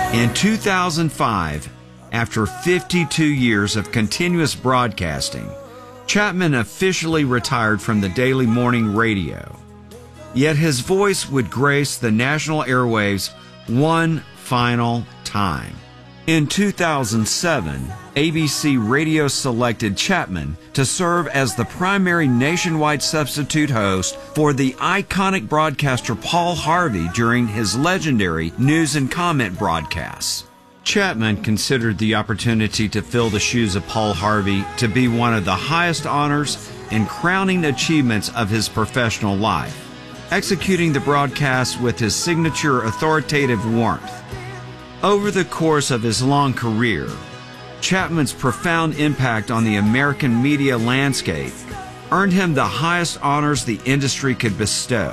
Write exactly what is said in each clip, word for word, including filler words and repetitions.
In two thousand five, after fifty-two years of continuous broadcasting, Chapman officially retired from the daily morning radio. Yet his voice would grace the national airwaves one final time. In two thousand seven, A B C Radio selected Chapman to serve as the primary nationwide substitute host for the iconic broadcaster Paul Harvey during his legendary news and comment broadcasts. Chapman considered the opportunity to fill the shoes of Paul Harvey to be one of the highest honors and crowning achievements of his professional life, executing the broadcast with his signature authoritative warmth. Over the course of his long career, Chapman's profound impact on the American media landscape earned him the highest honors the industry could bestow.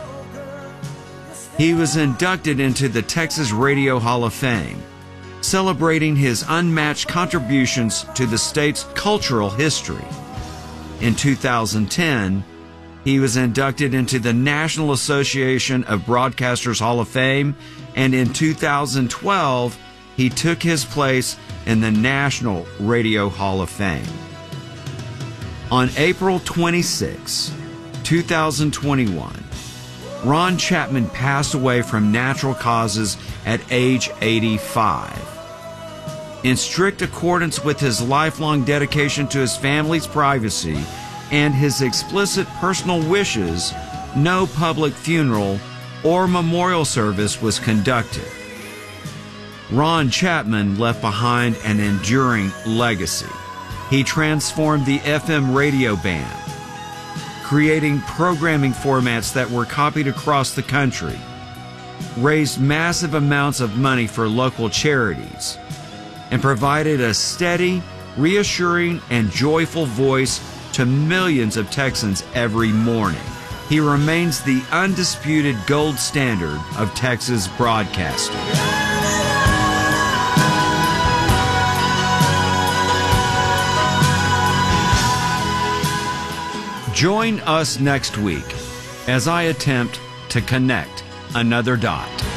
He was inducted into the Texas Radio Hall of Fame, celebrating his unmatched contributions to the state's cultural history. In two thousand ten, he was inducted into the National Association of Broadcasters Hall of Fame, and in two thousand twelve, he took his place in the National Radio Hall of Fame. On April twenty-sixth, two thousand twenty-one, Ron Chapman passed away from natural causes at age eighty-five. In strict accordance with his lifelong dedication to his family's privacy and his explicit personal wishes, no public funeral or memorial service was conducted. Ron Chapman left behind an enduring legacy. He transformed the F M radio band, creating programming formats that were copied across the country, raised massive amounts of money for local charities, and provided a steady, reassuring, and joyful voice to millions of Texans every morning. He remains the undisputed gold standard of Texas broadcasting. Join us next week as I attempt to connect another dot.